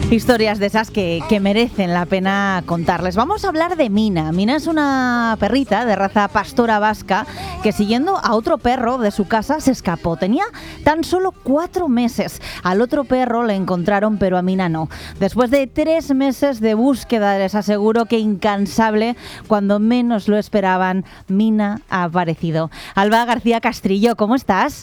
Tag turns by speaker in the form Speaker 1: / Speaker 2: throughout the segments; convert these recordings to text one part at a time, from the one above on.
Speaker 1: Historias de esas que merecen la pena contarles. Vamos a hablar de Mina. Mina es una perrita de raza pastora vasca que, siguiendo a otro perro de su casa, se escapó. Tenía tan solo 4 meses. Al otro perro le encontraron, pero a Mina no. Después de 3 meses de búsqueda, les aseguro que incansable, cuando menos lo esperaban, Mina ha aparecido. Alba García Castrillo, ¿cómo estás?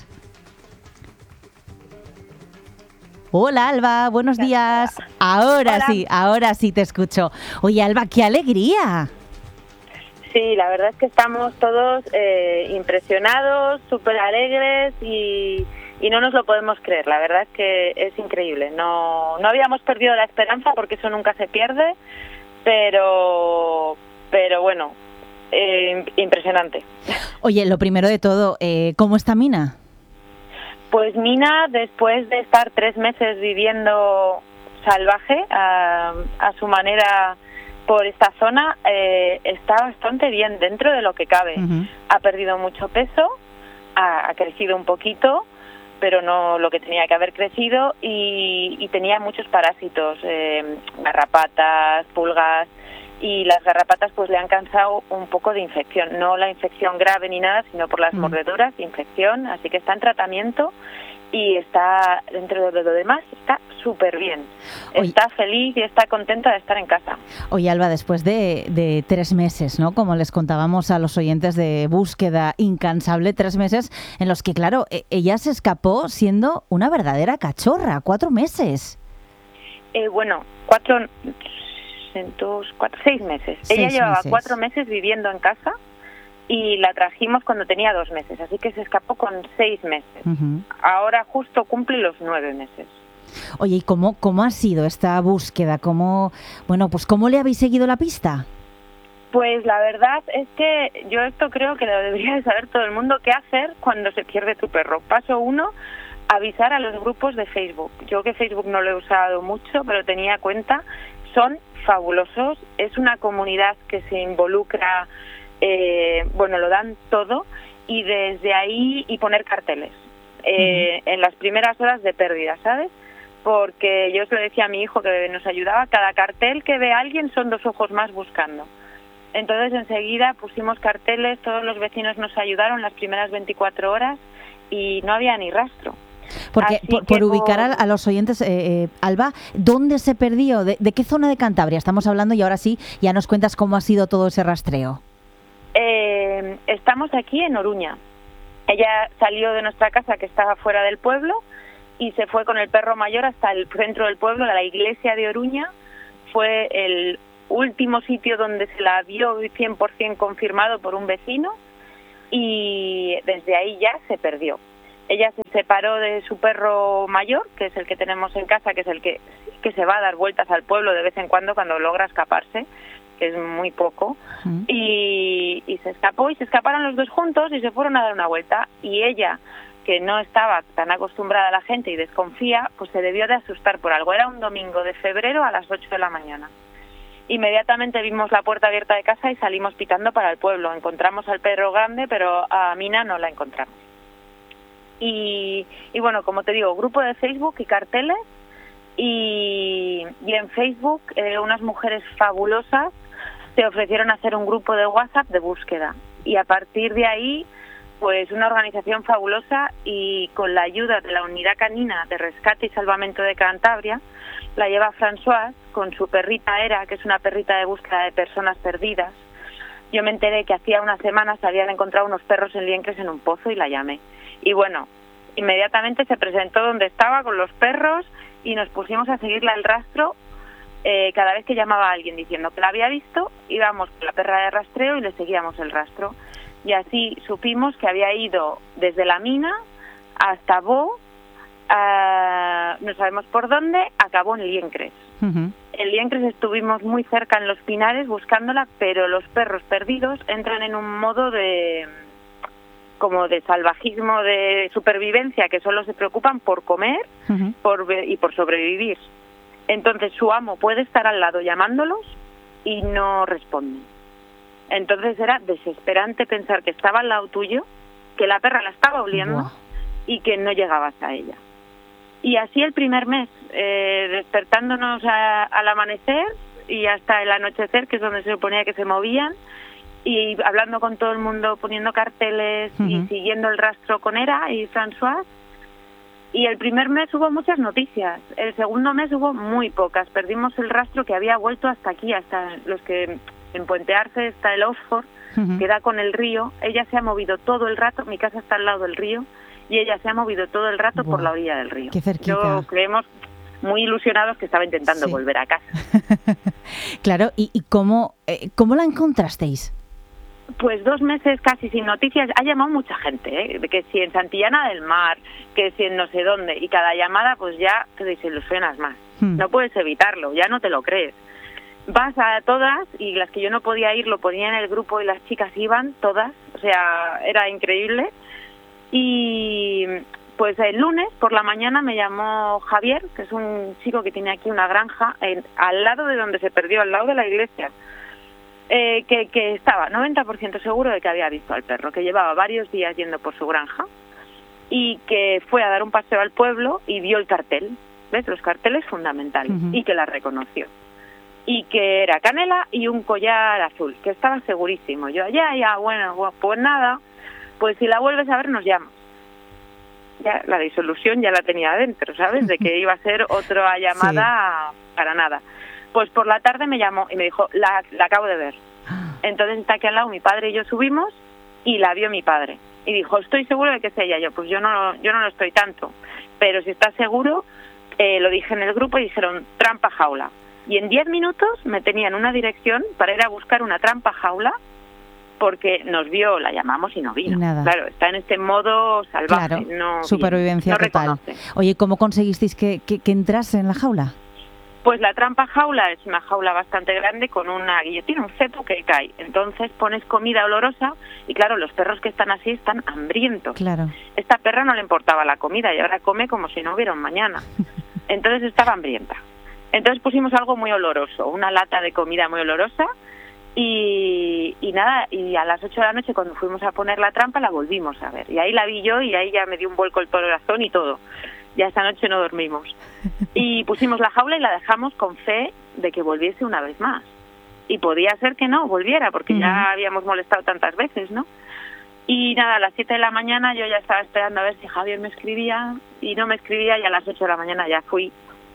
Speaker 1: Hola Alba, buenos días. Ahora sí te escucho. Oye Alba, ¡qué alegría!
Speaker 2: Sí, la verdad es que estamos todos impresionados, súper alegres y no nos lo podemos creer. La verdad es que es increíble. No habíamos perdido la esperanza porque eso nunca se pierde, pero bueno, impresionante.
Speaker 1: Oye, lo primero de todo, ¿cómo está Mina?
Speaker 2: Pues Mina, después de estar 3 meses viviendo salvaje a su manera por esta zona, está bastante bien dentro de lo que cabe. Uh-huh. Ha perdido mucho peso, ha crecido un poquito, pero no lo que tenía que haber crecido, y tenía muchos parásitos, garrapatas, pulgas, y las garrapatas pues le han causado un poco de infección, no la infección grave ni nada, sino por las mordeduras, infección, así que está en tratamiento y está, dentro de lo demás, está súper bien. Está feliz y está contenta de estar en casa.
Speaker 1: Oye Alba, después de 3 meses, ¿no? Como les contábamos a los oyentes, de búsqueda incansable, 3 meses en los que, claro, ella se escapó siendo una verdadera cachorra, 4 meses.
Speaker 2: 6 meses. Ella llevaba 4 meses viviendo en casa y la trajimos cuando tenía 2 meses, así que se escapó con 6 meses. Uh-huh. Ahora justo cumple los 9 meses.
Speaker 1: Oye, ¿y cómo ha sido esta búsqueda? ¿Cómo le habéis seguido la pista?
Speaker 2: Pues la verdad es que yo esto creo que lo debería de saber todo el mundo, qué hacer cuando se pierde tu perro. Paso 1, avisar a los grupos de Facebook. Yo que Facebook no lo he usado mucho, pero tenía cuenta. Son fabulosos, es una comunidad que se involucra, lo dan todo, y desde ahí, y poner carteles en las primeras horas de pérdida, ¿sabes? Porque yo se lo decía a mi hijo que nos ayudaba, cada cartel que ve alguien son 2 ojos más buscando. Entonces enseguida pusimos carteles, todos los vecinos nos ayudaron las primeras 24 horas y no había ni rastro.
Speaker 1: Porque por ubicar a los oyentes, Alba, ¿dónde se perdió? ¿De qué zona de Cantabria estamos hablando? Y ahora sí, ya nos cuentas cómo ha sido todo ese rastreo.
Speaker 2: Estamos aquí en Oruña. Ella salió de nuestra casa, que estaba fuera del pueblo, y se fue con el perro mayor hasta el centro del pueblo, a la iglesia de Oruña. Fue el último sitio donde se la vio 100% confirmado por un vecino, y desde ahí ya se perdió. Ella se separó de su perro mayor, que es el que tenemos en casa, que es el que se va a dar vueltas al pueblo de vez en cuando logra escaparse, que es muy poco, y se escapó, y se escaparon los 2 juntos y se fueron a dar una vuelta. Y ella, que no estaba tan acostumbrada a la gente y desconfía, pues se debió de asustar por algo. Era un domingo de febrero a las 8 de la mañana. Inmediatamente vimos la puerta abierta de casa y salimos pitando para el pueblo. Encontramos al perro grande, pero a Mina no la encontramos. Y bueno, como te digo, grupo de Facebook y carteles, y en Facebook unas mujeres fabulosas se ofrecieron a hacer un grupo de WhatsApp de búsqueda, y a partir de ahí pues una organización fabulosa, y con la ayuda de la Unidad Canina de Rescate y Salvamento de Cantabria, la lleva Françoise con su perrita Era, que es una perrita de búsqueda de personas perdidas. Yo me enteré que hacía unas semanas se habían encontrado unos perros en lienques en un pozo y la llamé. Y bueno, inmediatamente se presentó donde estaba con los perros y nos pusimos a seguirla el rastro. Cada vez que llamaba a alguien diciendo que la había visto, íbamos con la perra de rastreo y le seguíamos el rastro. Y así supimos que había ido desde la mina hasta Bo, no sabemos por dónde, acabó en Liencres. Uh-huh. En Liencres estuvimos muy cerca en los pinares buscándola, pero los perros perdidos entran en un modo como de salvajismo, de supervivencia, que solo se preocupan por comer y por sobrevivir. Entonces su amo puede estar al lado llamándolos y no responden. Entonces era desesperante pensar que estaba al lado tuyo, que la perra la estaba oliendo y que no llegabas a ella. Y así el primer mes, despertándonos al amanecer y hasta el anochecer, que es donde se suponía que se movían, y hablando con todo el mundo, poniendo carteles y siguiendo el rastro con Hera y François. Y el primer mes hubo muchas noticias, el segundo mes hubo muy pocas. Perdimos el rastro que había vuelto hasta aquí, hasta los que en Puente Arce está el Oxford, que da con el río. Ella se ha movido todo el rato, mi casa está al lado del río, y ella se ha movido todo el rato por la orilla del río.
Speaker 1: Qué cerquita.
Speaker 2: Yo creemos muy ilusionados que estaba intentando volver a casa.
Speaker 1: Claro, ¿y cómo la encontrasteis?
Speaker 2: Pues 2 meses casi sin noticias. Ha llamado mucha gente, de que si en Santillana del Mar, que si en no sé dónde, y cada llamada pues ya te desilusionas más. No puedes evitarlo, ya no te lo crees. Vas a todas, y las que yo no podía ir lo ponía en el grupo y las chicas iban todas, o sea, era increíble. Y pues el lunes por la mañana me llamó Javier, que es un chico que tiene aquí una granja al lado de donde se perdió, al lado de la iglesia. Que estaba 90% seguro de que había visto al perro, que llevaba varios días yendo por su granja y que fue a dar un paseo al pueblo y vio el cartel, ¿ves? Los carteles fundamentales, y que la reconoció. Y que era canela y un collar azul, que estaba segurísimo. Yo, bueno, pues nada, pues si la vuelves a ver nos llamas. Ya la disolución ya la tenía adentro, ¿sabes? De que iba a ser otra llamada para nada. Pues por la tarde me llamó y me dijo, la acabo de ver. Entonces está aquí al lado mi padre y yo subimos y la vio mi padre. Y dijo, estoy seguro de que es ella. Yo, pues yo no lo estoy tanto. Pero si estás seguro, lo dije en el grupo y dijeron, trampa jaula. Y en 10 minutos me tenían una dirección para ir a buscar una trampa jaula, porque nos vio, la llamamos y no vino. Claro, está en este modo salvaje.
Speaker 1: Claro,
Speaker 2: no
Speaker 1: supervivencia
Speaker 2: no
Speaker 1: total.
Speaker 2: Reconoce.
Speaker 1: Oye, ¿cómo conseguisteis que entrase en la jaula?
Speaker 2: Pues la trampa jaula es una jaula bastante grande con una guillotina, un cepo que cae. Entonces pones comida olorosa y claro, los perros que están así están hambrientos.
Speaker 1: Claro.
Speaker 2: Esta perra no le importaba la comida y ahora come como si no hubiera un mañana. Entonces estaba hambrienta. Entonces pusimos algo muy oloroso, una lata de comida muy olorosa y nada, y a las 8 de la noche cuando fuimos a poner la trampa la volvimos a ver. Y ahí la vi yo y ahí ya me dio un vuelco el corazón y todo. Ya esta noche no dormimos. Y pusimos la jaula y la dejamos con fe de que volviese una vez más. Y podía ser que no volviera, porque ya habíamos molestado tantas veces, ¿no? Y nada, a las 7 de la mañana yo ya estaba esperando a ver si Javier me escribía, y no me escribía, y a las 8 de la mañana ya fui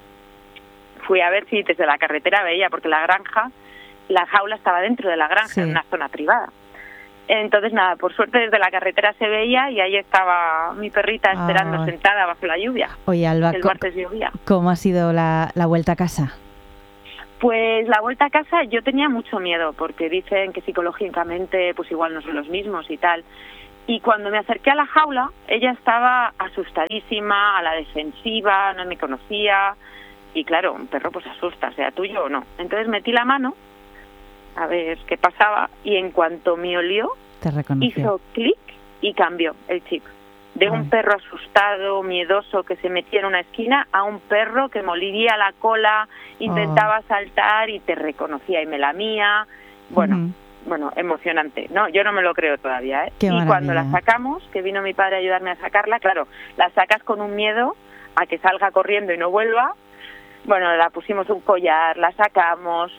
Speaker 2: a ver si desde la carretera veía, porque la jaula estaba dentro de la granja, en una zona privada. Entonces, nada, por suerte desde la carretera se veía y ahí estaba mi perrita esperando sentada bajo la lluvia.
Speaker 1: Oye, Alba,
Speaker 2: el martes llovía.
Speaker 1: ¿Cómo ha sido la vuelta a casa?
Speaker 2: Pues la vuelta a casa yo tenía mucho miedo, porque dicen que psicológicamente pues igual no son los mismos y tal. Y cuando me acerqué a la jaula, ella estaba asustadísima, a la defensiva, no me conocía. Y claro, un perro pues asusta, sea tuyo o no. Entonces metí la mano a ver qué pasaba y en cuanto me olió, hizo clic y cambió el chip. De un perro asustado, miedoso, que se metía en una esquina, a un perro que molía la cola, intentaba saltar y te reconocía y me lamía. Bueno, emocionante. No, yo no me lo creo todavía, ¿eh? Y cuando la sacamos, que vino mi padre a ayudarme a sacarla, claro, la sacas con un miedo a que salga corriendo y no vuelva. Bueno, la pusimos un collar, la sacamos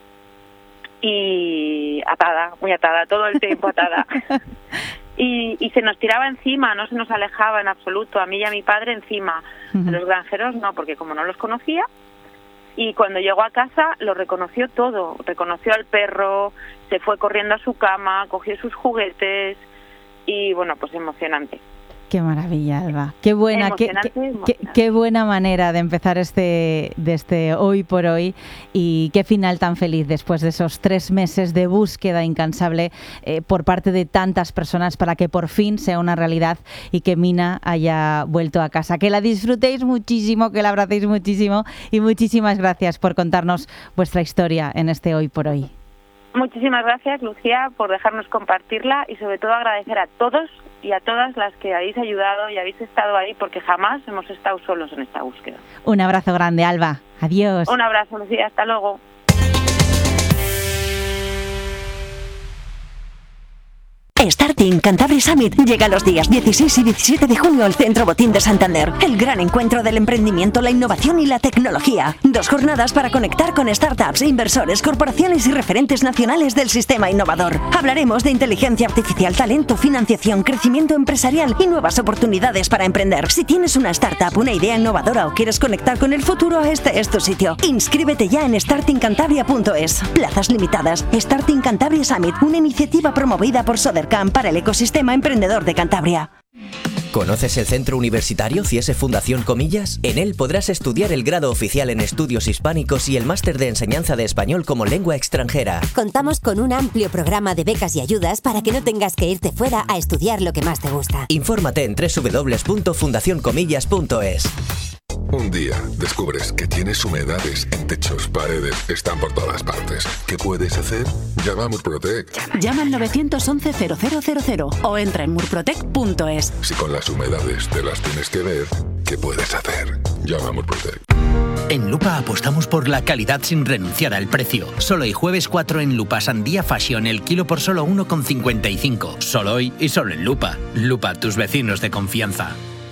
Speaker 2: y atada, muy atada, todo el tiempo atada. Y se nos tiraba encima, no se nos alejaba en absoluto, a mí y a mi padre encima. A los granjeros no, porque como no los conocía, y cuando llegó a casa lo reconoció todo, reconoció al perro, se fue corriendo a su cama, cogió sus juguetes y bueno, pues emocionante.
Speaker 1: Qué maravilla, Alba. Qué buena, qué buena manera de empezar este hoy por hoy y qué final tan feliz después de esos 3 meses de búsqueda incansable por parte de tantas personas para que por fin sea una realidad y que Mina haya vuelto a casa. Que la disfrutéis muchísimo, que la abracéis muchísimo y muchísimas gracias por contarnos vuestra historia en este hoy por hoy.
Speaker 2: Muchísimas gracias, Lucía, por dejarnos compartirla y sobre todo agradecer a todos y a todas las que habéis ayudado y habéis estado ahí, porque jamás hemos estado solos en esta búsqueda.
Speaker 1: Un abrazo grande, Alba. Adiós.
Speaker 2: Un abrazo, Lucía. Hasta luego.
Speaker 3: Starting Cantabria Summit llega los días 16 y 17 de junio al Centro Botín de Santander. El gran encuentro del emprendimiento, la innovación y la tecnología. 2 jornadas para conectar con startups, inversores, corporaciones y referentes nacionales del sistema innovador. Hablaremos de inteligencia artificial, talento, financiación, crecimiento empresarial y nuevas oportunidades para emprender. Si tienes una startup, una idea innovadora o quieres conectar con el futuro, este es tu sitio. Inscríbete ya en startingcantabria.es. Plazas limitadas. Starting Cantabria Summit, una iniciativa promovida por Sodercam para el ecosistema emprendedor de Cantabria.
Speaker 4: ¿Conoces el Centro Universitario CIESE Fundación Comillas? En él podrás estudiar el grado oficial en estudios hispánicos y el máster de enseñanza de español como lengua extranjera.
Speaker 5: Contamos con un amplio programa de becas y ayudas para que no tengas que irte fuera a estudiar lo que más te gusta.
Speaker 4: Infórmate en www.fundacioncomillas.es.
Speaker 6: Un día descubres que tienes humedades en techos, paredes, están por todas partes. ¿Qué puedes hacer? Llama a Murprotec.
Speaker 7: Llama al 911-0000 o entra en murprotec.es.
Speaker 6: Si con las humedades te las tienes que ver, ¿qué puedes hacer? Llama a Murprotec.
Speaker 8: En Lupa apostamos por la calidad sin renunciar al precio. Solo hoy jueves 4 en Lupa Sandía Fashion, el kilo por solo 1,55. Solo hoy y solo en Lupa. Lupa, tus vecinos de confianza.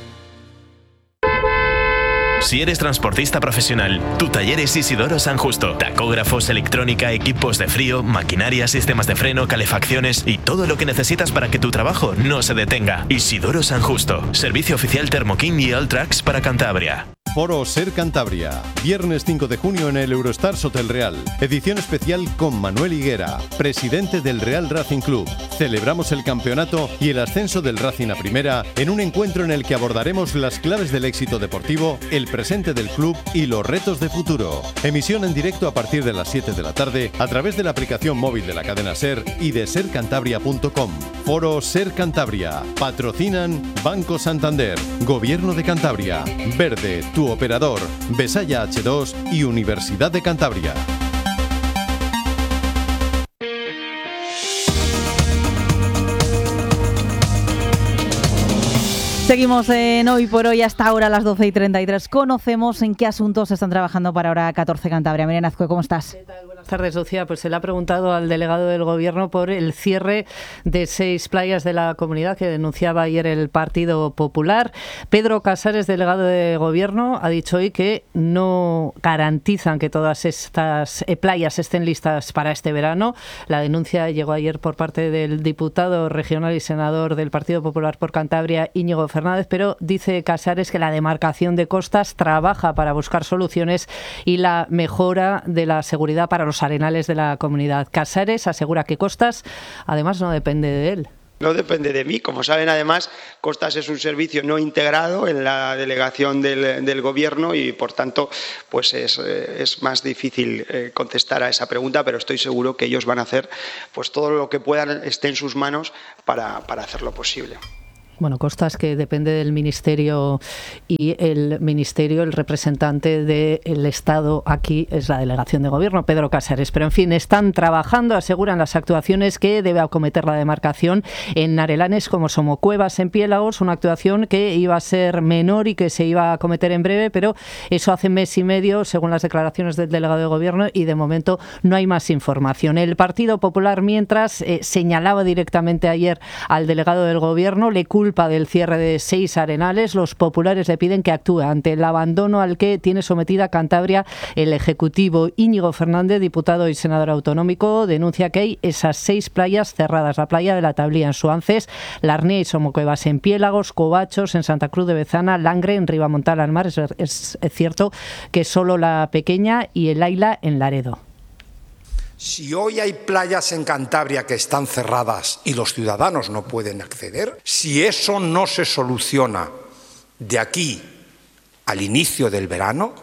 Speaker 9: Si eres transportista profesional, tu taller es Isidoro San Justo. Tacógrafos, electrónica, equipos de frío, maquinaria, sistemas de freno, calefacciones y todo lo que necesitas para que tu trabajo no se detenga. Isidoro San Justo. Servicio oficial Thermoking y Alltrax para Cantabria.
Speaker 10: Foro Ser Cantabria, viernes 5 de junio en el Eurostars Hotel Real. Edición especial con Manuel Higuera, presidente del Real Racing Club. Celebramos el campeonato y el ascenso del Racing a Primera en un encuentro en el que abordaremos las claves del éxito deportivo, el presente del club y los retos de futuro. Emisión en directo a partir de las 7 de la tarde a través de la aplicación móvil de la cadena SER y de sercantabria.com. Foro Ser Cantabria. Patrocinan Banco Santander, Gobierno de Cantabria, Verde, tu operador, Besaya H2 y Universidad de Cantabria.
Speaker 1: Seguimos en Hoy por Hoy hasta ahora a las 12:33. Conocemos en qué asuntos están trabajando para Hora 14 Cantabria. Miren Azcue, ¿cómo estás?
Speaker 11: ¿Qué tal? Buenas tardes, Lucía. Pues se le ha preguntado al delegado del Gobierno por el cierre de 6 playas de la comunidad que denunciaba ayer el Partido Popular. Pedro Casares, delegado de Gobierno, ha dicho hoy que no garantizan que todas estas playas estén listas para este verano. La denuncia llegó ayer por parte del diputado regional y senador del Partido Popular por Cantabria, Íñigo Fernández, pero dice Casares que la demarcación de costas trabaja para buscar soluciones y la mejora de la seguridad para los arenales de la comunidad. Casares asegura que Costas, además, no depende de él.
Speaker 12: No depende de mí. Como saben, además, Costas es un servicio no integrado en la delegación del Gobierno y, por tanto, pues es más difícil contestar a esa pregunta, pero estoy seguro que ellos van a hacer pues todo lo que puedan, esté en sus manos para hacerlo posible.
Speaker 11: Bueno, Costas, que depende del Ministerio, y el Ministerio, el representante del Estado aquí es la Delegación de Gobierno, Pedro Casares. Pero, en fin, están trabajando, aseguran las actuaciones que debe acometer la demarcación en arelanes como Somocuevas, en Piélagos, una actuación que iba a ser menor y que se iba a acometer en breve, pero eso hace mes y medio, según las declaraciones del delegado de Gobierno, y de momento no hay más información. El Partido Popular, mientras, señalaba directamente ayer al delegado del Gobierno, le culpa del cierre de 6 arenales. Los populares le piden que actúe ante el abandono al que tiene sometida Cantabria el Ejecutivo. Íñigo Fernández, diputado y senador autonómico, denuncia que hay esas 6 playas cerradas. La playa de la Tablía en Suances, Larnea y Somocuevas en Piélagos, Covachos en Santa Cruz de Bezana, Langre en Ribamontal al Mar. Es cierto que solo la Pequeña y el Aila en Laredo.
Speaker 13: Si hoy hay playas en Cantabria que están cerradas y los ciudadanos no pueden acceder, si eso no se soluciona de aquí al inicio del verano,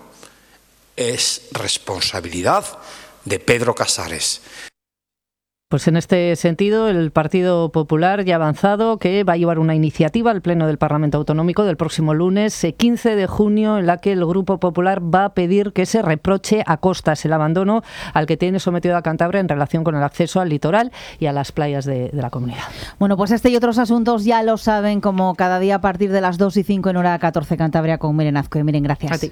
Speaker 13: es responsabilidad de Pedro Casares.
Speaker 11: Pues en este sentido, el Partido Popular ya ha avanzado que va a llevar una iniciativa al Pleno del Parlamento Autonómico del próximo lunes 15 de junio, en la que el Grupo Popular va a pedir que se reproche a Costas el abandono al que tiene sometido a Cantabria en relación con el acceso al litoral y a las playas de la comunidad.
Speaker 1: Bueno, pues este y otros asuntos ya lo saben, como cada día a partir de las 2:05 en Hora 14 Cantabria con Miren Azcue. Miren, gracias.
Speaker 11: A ti.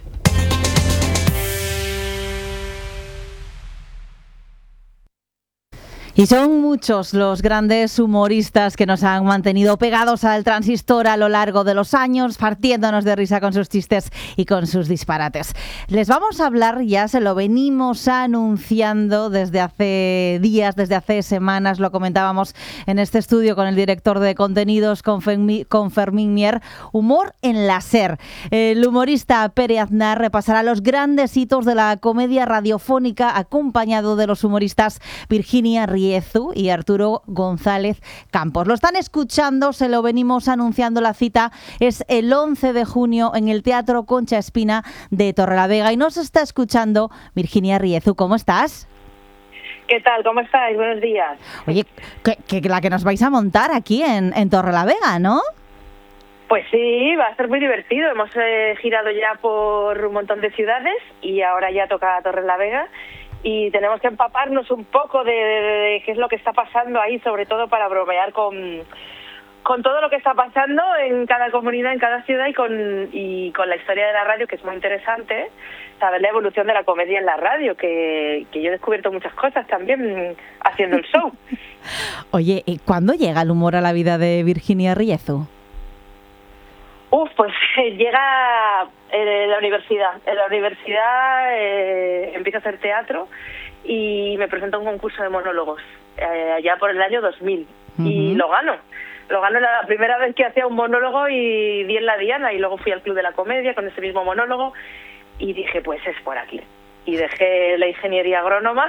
Speaker 1: Y son muchos los grandes humoristas que nos han mantenido pegados al transistor a lo largo de los años, partiéndonos de risa con sus chistes y con sus disparates. Les vamos a hablar, ya se lo venimos anunciando desde hace días, desde hace semanas, lo comentábamos en este estudio con el director de contenidos, con Fermín Mier, humor en la SER. El humorista Pere Aznar repasará los grandes hitos de la comedia radiofónica, acompañado de los humoristas Virginia Riezu y Arturo González Campos. Lo están escuchando, se lo venimos anunciando, la cita es el 11 de junio en el Teatro Concha Espina de Torrelavega y nos está escuchando Virginia Riezu. ¿Cómo estás?
Speaker 2: ¿Qué tal? ¿Cómo estáis? Buenos días.
Speaker 1: Oye, que la que nos vais a montar aquí en Torrelavega, ¿no?
Speaker 2: Pues sí, va a ser muy divertido. Hemos girado ya por un montón de ciudades y ahora ya toca Torrelavega. Y tenemos que empaparnos un poco de qué es lo que está pasando ahí, sobre todo para bromear con todo lo que está pasando en cada comunidad, en cada ciudad y con la historia de la radio, que es muy interesante, saber la evolución de la comedia en la radio, que yo he descubierto muchas cosas también haciendo el show.
Speaker 1: Oye, ¿y cuándo llega el humor a la vida de Virginia Riezu?
Speaker 2: Pues llega en la universidad. En la universidad empiezo a hacer teatro y me presento a un concurso de monólogos allá por el año 2000 y lo gano. Lo gano la primera vez que hacía un monólogo y di en la diana y luego fui al Club de la Comedia con ese mismo monólogo y dije, pues es por aquí. Y dejé la ingeniería agrónoma,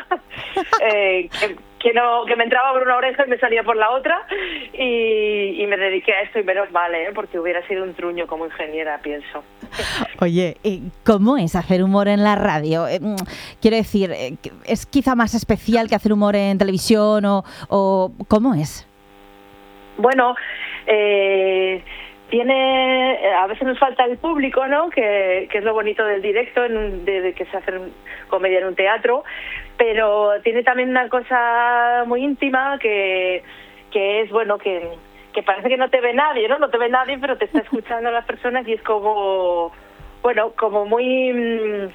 Speaker 2: que me entraba por una oreja y me salía por la otra, y me dediqué a esto, y menos mal, porque hubiera sido un truño como ingeniera, pienso.
Speaker 1: Oye, ¿cómo es hacer humor en la radio? Quiero decir, ¿es quizá más especial que hacer humor en televisión o cómo es?
Speaker 2: Bueno, a veces nos falta el público, ¿no? Que es lo bonito del directo, de que se hace comedia en un teatro, pero tiene también una cosa muy íntima que es, bueno, que parece que no te ve nadie, ¿no? No te ve nadie, pero te está escuchando las personas y es como, bueno, como muy...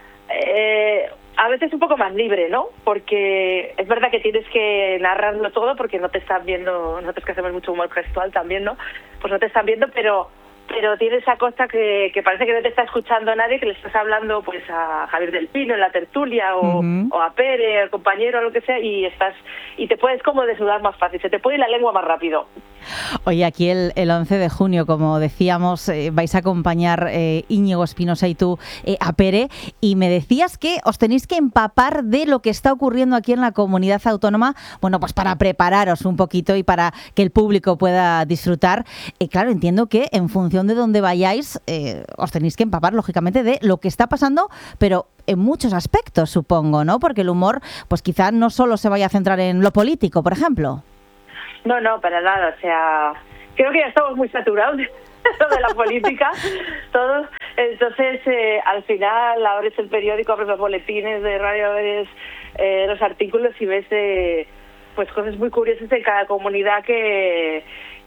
Speaker 2: a veces un poco más libre, ¿no? Porque es verdad que tienes que narrarlo todo porque no te están viendo, nosotros que hacemos mucho humor gestual también, ¿no? Pues no te están viendo, pero tiene esa cosa que parece que no te está escuchando nadie, que le estás hablando pues a Javier del Pino en la tertulia o a Pere, al compañero, o lo que sea, y te puedes como desnudar más fácil, se te puede ir la lengua más rápido.
Speaker 1: Oye, aquí el 11 de junio, como decíamos, vais a acompañar Íñigo Espinosa y tú a Pere, y me decías que os tenéis que empapar de lo que está ocurriendo aquí en la comunidad autónoma, bueno, pues para prepararos un poquito y para que el público pueda disfrutar. Claro, entiendo que en función de dónde vayáis, os tenéis que empapar, lógicamente, de lo que está pasando, pero en muchos aspectos, supongo, ¿no? Porque el humor, pues quizá no solo se vaya a centrar en lo político, por ejemplo.
Speaker 2: No, para nada, o sea, creo que ya estamos muy saturados de la política, todos, entonces al final abres el periódico, abres los boletines de radio, abres los artículos y ves pues cosas muy curiosas de cada comunidad que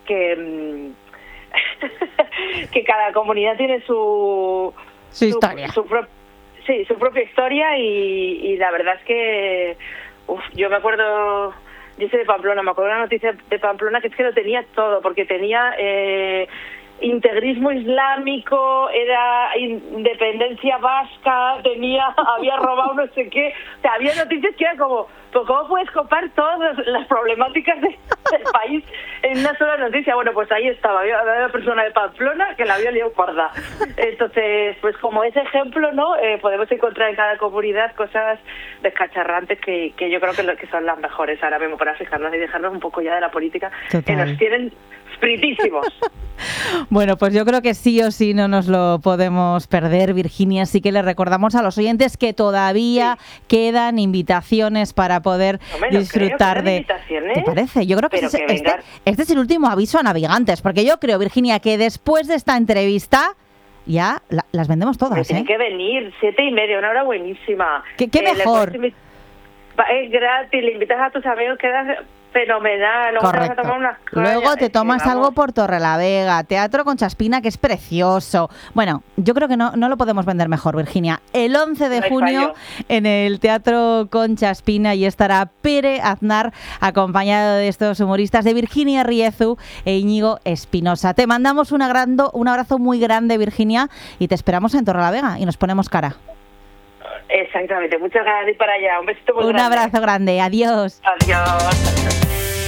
Speaker 2: cada comunidad tiene su
Speaker 1: historia.
Speaker 2: Su propia historia y la verdad es que yo me acuerdo... Yo soy de Pamplona, me acuerdo de una noticia de Pamplona que es que lo tenía todo, porque tenía integrismo islámico, era independencia vasca, había robado no sé qué, o sea, había noticias que eran como, pues ¿cómo puedes copar todas las problemáticas del país en una sola noticia? Bueno, pues ahí estaba, había una persona de Pamplona que la había liado parda. Entonces, pues como ese ejemplo, ¿no? Podemos encontrar en cada comunidad cosas descacharrantes que yo creo que son las mejores ahora mismo para fijarnos y dejarnos un poco ya de la política. Total. Que nos tienen fritísimos.
Speaker 1: Bueno, pues yo creo que sí o sí no nos lo podemos perder, Virginia, así que le recordamos a los oyentes que todavía quedan invitaciones para poder disfrutar de... ¿Te parece? Yo creo que este es el último aviso a navegantes, porque yo creo, Virginia, que después de esta entrevista ya las vendemos todas.
Speaker 2: Tiene que venir, 7:30, una hora buenísima.
Speaker 1: ¿Qué mejor?
Speaker 2: Es gratis, le invitas a tus amigos, quedas fenomenal. Luego te vas a tomar unas
Speaker 1: Luego te tomas algo por Torrelavega, Teatro Concha Espina, que es precioso. Bueno, yo creo que no lo podemos vender mejor, Virginia. El 11 de junio en el Teatro Concha Espina y estará Pere Aznar acompañado de estos humoristas de Virginia Riezu e Íñigo Espinosa. Te mandamos un abrazo muy grande, Virginia, y te esperamos en Torrelavega y nos ponemos cara.
Speaker 2: Exactamente, muchas ganas de ir para allá. Un besito muy grande.
Speaker 1: Un abrazo grande, adiós.
Speaker 2: Adiós.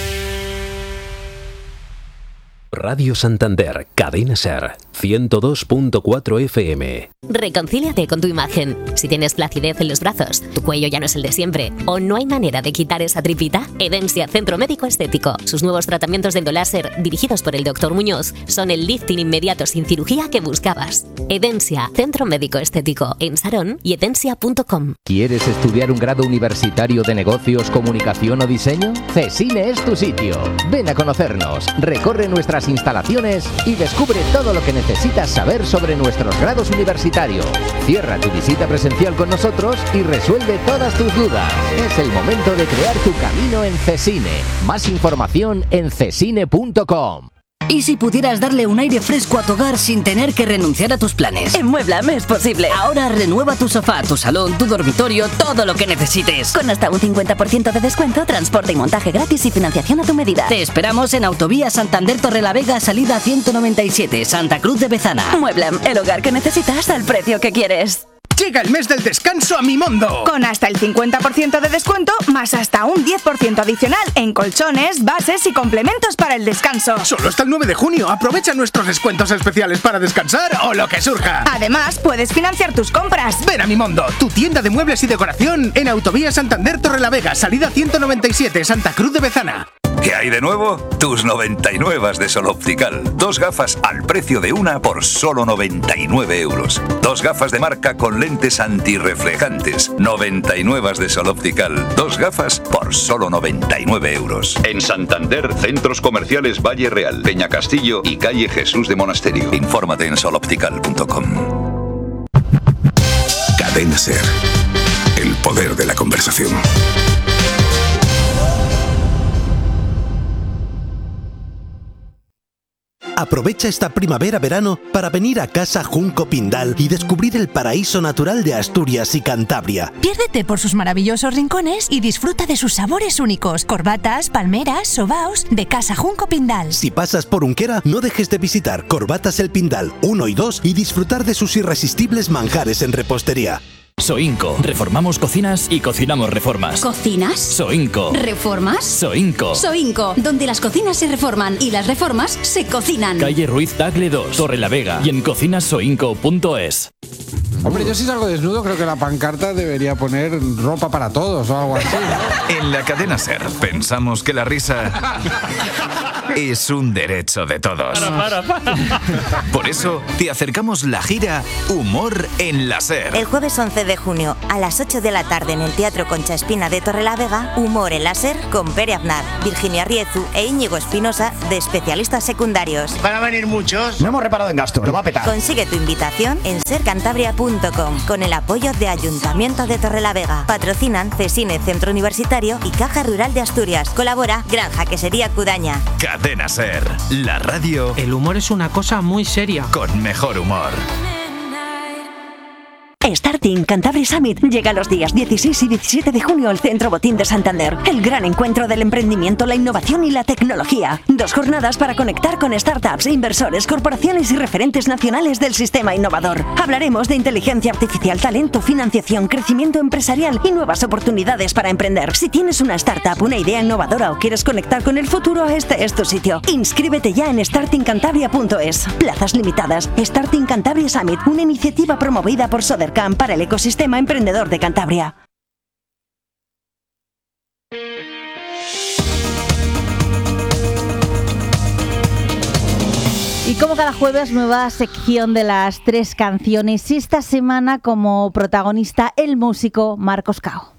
Speaker 14: Radio Santander, Cadena Ser, 102.4 FM.
Speaker 15: Reconcíliate con tu imagen. Si tienes flacidez en los brazos, tu cuello ya no es el de siempre, o no hay manera de quitar esa tripita, Edensia Centro Médico Estético. Sus nuevos tratamientos de endoláser, dirigidos por el Dr. Muñoz, son el lifting inmediato sin cirugía que buscabas. Edensia Centro Médico Estético, en Sarón y edensia.com.
Speaker 16: ¿Quieres estudiar un grado universitario de negocios, comunicación o diseño? CESINE es tu sitio. Ven a conocernos, recorre nuestras instalaciones y descubre todo lo que necesitas saber sobre nuestros grados universitarios. Cierra tu visita presencial con nosotros y resuelve todas tus dudas. Es el momento de crear tu camino en CESINE. Más información en cesine.com.
Speaker 17: ¿Y si pudieras darle un aire fresco a tu hogar sin tener que renunciar a tus planes?
Speaker 3: En Mueblam es posible.
Speaker 17: Ahora renueva tu sofá, tu salón, tu dormitorio, todo lo que necesites.
Speaker 3: Con hasta un 50% de descuento, transporte y montaje gratis y financiación a tu medida.
Speaker 17: Te esperamos en Autovía Santander Torrelavega, salida 197, Santa Cruz de Bezana.
Speaker 3: Mueblam, el hogar que necesitas al precio que quieres.
Speaker 18: Llega el mes del descanso a Mimondo.
Speaker 19: Con hasta el 50% de descuento, más hasta un 10% adicional en colchones, bases y complementos para el descanso.
Speaker 18: Solo hasta el 9 de junio. Aprovecha nuestros descuentos especiales para descansar o lo que surja.
Speaker 19: Además, puedes financiar tus compras.
Speaker 18: Ven a Mimondo, tu tienda de muebles y decoración en Autovía Santander Torrelavega, salida 197, Santa Cruz de Bezana.
Speaker 20: ¿Qué hay de nuevo? Tus 99 de Sol Optical. 2 gafas al precio de una por solo 99 euros. 2 gafas de marca con lentes antirreflejantes. 99 de Sol Optical. 2 gafas por solo 99 euros.
Speaker 21: En Santander, centros comerciales Valle Real, Peña Castillo y calle Jesús de Monasterio.
Speaker 20: Infórmate en soloptical.com. Cadena Ser. El poder de la conversación.
Speaker 22: Aprovecha esta primavera-verano para venir a Casa Junco Pindal y descubrir el paraíso natural de Asturias y Cantabria.
Speaker 23: Piérdete por sus maravillosos rincones y disfruta de sus sabores únicos. Corbatas, palmeras, sobaos de Casa Junco Pindal.
Speaker 22: Si pasas por Unquera, no dejes de visitar Corbatas El Pindal 1 y 2 y disfrutar de sus irresistibles manjares en repostería.
Speaker 24: Soinco. Reformamos cocinas y cocinamos reformas.
Speaker 25: ¿Cocinas?
Speaker 24: Soinco.
Speaker 25: ¿Reformas?
Speaker 24: Soinco.
Speaker 25: Soinco, donde las cocinas se reforman y las reformas se cocinan.
Speaker 24: Calle Ruiz Tagle 2, Torrelavega y en cocinasoinco.es.
Speaker 26: Hombre, yo si salgo desnudo creo que la pancarta debería poner ropa para todos o algo así, ¿no?
Speaker 21: En la Cadena Ser pensamos que la risa es un derecho de todos.
Speaker 27: Para.
Speaker 21: Por eso te acercamos la gira Humor en la Ser.
Speaker 28: El jueves 11 de junio a las 8 de la tarde en el Teatro Concha Espina de Torrelavega, Humor en la Ser con Pere Aznar, Virginia Riezu e Íñigo Espinosa de especialistas secundarios.
Speaker 29: Van a venir muchos. No hemos reparado en gasto, lo va a petar.
Speaker 28: Consigue tu invitación en sercantabria.com con el apoyo de Ayuntamiento de Torrelavega. Patrocinan CESINE Centro Universitario y Caja Rural de Asturias. Colabora Granja Quesería Cudaña.
Speaker 21: Cadena Ser, la radio.
Speaker 30: El humor es una cosa muy seria.
Speaker 21: Con mejor humor.
Speaker 3: Starting Cantabria Summit llega los días 16 y 17 de junio al Centro Botín de Santander. El gran encuentro del emprendimiento, la innovación y la tecnología. 2 jornadas para conectar con startups, inversores, corporaciones y referentes nacionales del sistema innovador. Hablaremos de inteligencia artificial, talento, financiación, crecimiento empresarial y nuevas oportunidades para emprender. Si tienes una startup, una idea innovadora o quieres conectar con el futuro, este es tu sitio. Inscríbete ya en startingcantabria.es. Plazas limitadas. Starting Cantabria Summit, una iniciativa promovida por Sodercam para el ecosistema emprendedor de Cantabria.
Speaker 1: Y como cada jueves, nueva sección de las 3 canciones. Esta semana como protagonista el músico Marcos Cao.